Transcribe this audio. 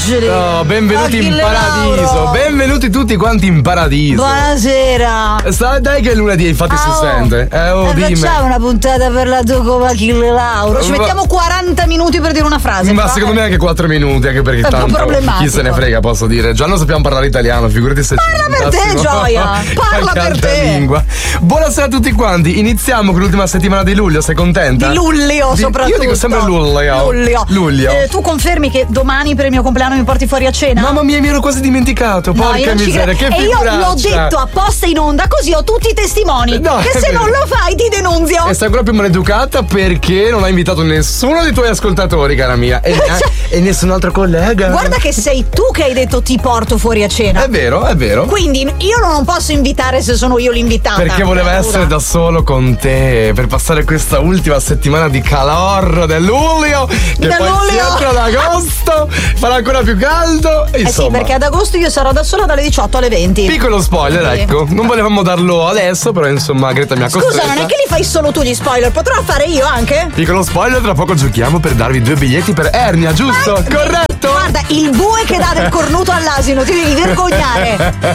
angeli. Oh, benvenuti in Achille paradiso. Lauro. Benvenuti tutti quanti in paradiso. Buonasera. Dai che è lunedì, infatti si sente. Dimmi. Facciamo una puntata per la tu come Achille Lauro. Ci mettiamo 40 minuti per dire una frase. Ma secondo me anche 4 minuti, anche perché tanto chi se ne frega, posso dire. Già non sappiamo parlare italiano, figurati se parla per te, Gioia. Parla per te. Lingua. Buonasera a tutti quanti. Iniziamo con l'ultima settimana di luglio, sei contenta? Di luglio soprattutto. Io dico sempre luglio. Tu confermi che domani per il mio compleanno mi porti fuori a cena? Mamma mia, mi ero quasi dimenticato. No, porca miseria, che figuraccia. E io l'ho detto apposta in onda, così ho tutti i testimoni. No, che se non lo fai ti denunzio. E sei ancora più maleducata perché non hai invitato nessuno dei tuoi ascoltatori, cara mia. E nessun altro collega. Guarda che sei tu che hai detto ti porto fuori a cena. È vero, è vero. Quindi io non posso invitare se sono io l'invitata. Perché voleva essere da solo con te per passare questa ultima settimana di calor del luglio. Che poi si entra ad agosto, farà ancora più caldo. Insomma. Sì, perché ad agosto io sarò da sola dalle 18 alle 20. Piccolo spoiler, ecco. Non volevamo darlo adesso, però insomma Greta mi ha costretta. Scusa, non è che li fai solo tu gli spoiler, potrò fare io anche? Piccolo spoiler, tra poco giochiamo per darvi 2 biglietti per Ernia, giusto? Corretto! Guarda, il bue che dà del cornuto all'asino, ti devi vergognare.